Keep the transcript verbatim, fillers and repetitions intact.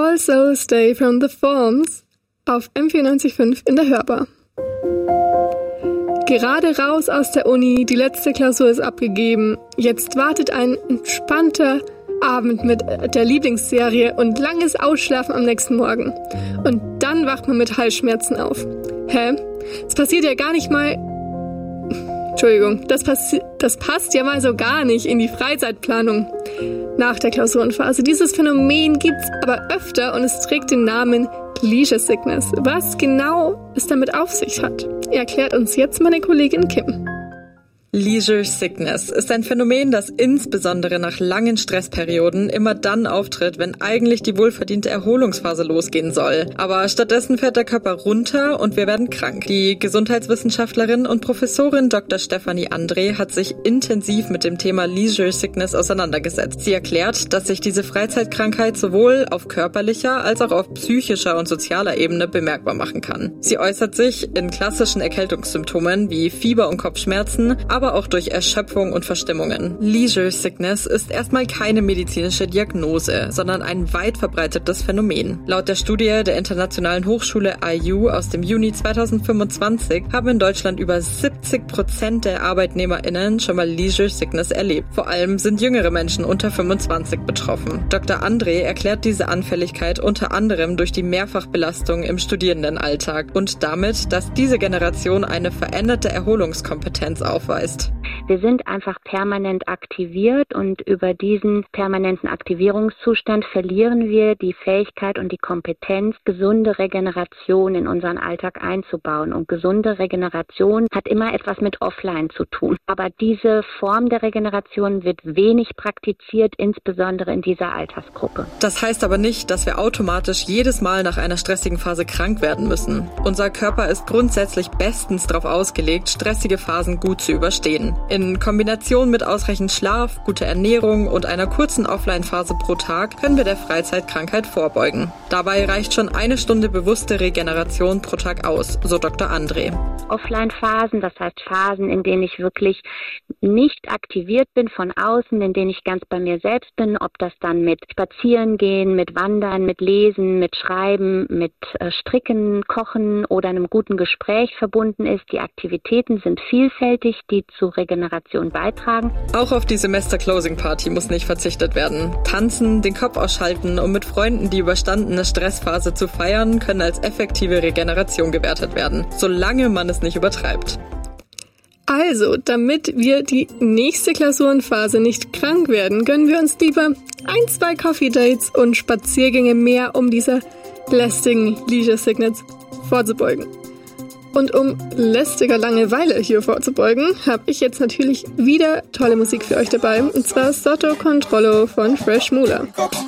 Also Stay from the Forms auf M vierundneunzig Komma fünf in der Hörbar. Gerade raus aus der Uni, die letzte Klausur ist abgegeben. Jetzt wartet ein entspannter Abend mit der Lieblingsserie und langes Ausschlafen am nächsten Morgen. Und dann wacht man mit Halsschmerzen auf. Hä? Das passiert ja gar nicht mal... Entschuldigung, das, passi- das passt ja mal so gar nicht in die Freizeitplanung nach der Klausurenphase. Dieses Phänomen gibt's aber öfter und es trägt den Namen Leisure Sickness. Was genau es damit auf sich hat, erklärt uns jetzt meine Kollegin Kim. Leisure Sickness ist ein Phänomen, das insbesondere nach langen Stressperioden immer dann auftritt, wenn eigentlich die wohlverdiente Erholungsphase losgehen soll. Aber stattdessen fährt der Körper runter und wir werden krank. Die Gesundheitswissenschaftlerin und Professorin Doktor Stefanie André hat sich intensiv mit dem Thema Leisure Sickness auseinandergesetzt. Sie erklärt, dass sich diese Freizeitkrankheit sowohl auf körperlicher als auch auf psychischer und sozialer Ebene bemerkbar machen kann. Sie äußert sich in klassischen Erkältungssymptomen wie Fieber und Kopfschmerzen, aber auch durch Erschöpfung und Verstimmungen. Leisure Sickness ist erstmal keine medizinische Diagnose, sondern ein weit verbreitetes Phänomen. Laut der Studie der Internationalen Hochschule I U aus dem Juni zweitausendfünfundzwanzig haben in Deutschland über siebzig Prozent der ArbeitnehmerInnen schon mal Leisure Sickness erlebt. Vor allem sind jüngere Menschen unter fünfundzwanzig betroffen. Doktor André erklärt diese Anfälligkeit unter anderem durch die Mehrfachbelastung im Studierendenalltag und damit, dass diese Generation eine veränderte Erholungskompetenz aufweist. Wir sind einfach permanent aktiviert und über diesen permanenten Aktivierungszustand verlieren wir die Fähigkeit und die Kompetenz, gesunde Regeneration in unseren Alltag einzubauen. Und gesunde Regeneration hat immer etwas mit Offline zu tun. Aber diese Form der Regeneration wird wenig praktiziert, insbesondere in dieser Altersgruppe. Das heißt aber nicht, dass wir automatisch jedes Mal nach einer stressigen Phase krank werden müssen. Unser Körper ist grundsätzlich bestens darauf ausgelegt, stressige Phasen gut zu überstehen. In Kombination mit ausreichend Schlaf, guter Ernährung und einer kurzen Offline-Phase pro Tag können wir der Freizeitkrankheit vorbeugen. Dabei reicht schon eine Stunde bewusste Regeneration pro Tag aus, so Doktor André. Offline-Phasen, das heißt Phasen, in denen ich wirklich nicht aktiviert bin von außen, in denen ich ganz bei mir selbst bin, ob das dann mit Spazierengehen, mit Wandern, mit Lesen, mit Schreiben, mit äh, Stricken, Kochen oder einem guten Gespräch verbunden ist. Die Aktivitäten sind vielfältig, die zur Regeneration beitragen. Auch auf die Semester-Closing-Party muss nicht verzichtet werden. Tanzen, den Kopf ausschalten, um mit Freunden die überstandene Stressphase zu feiern, können als effektive Regeneration gewertet werden, solange man es nicht übertreibt. Also, damit wir die nächste Klausurenphase nicht krank werden, gönnen wir uns lieber ein, zwei Coffee-Dates und Spaziergänge mehr, um dieser lästigen Leisure Sickness vorzubeugen. Und um lästiger Langeweile hier vorzubeugen, habe ich jetzt natürlich wieder tolle Musik für euch dabei, und zwar Sotto Controllo von Fresh Moolah.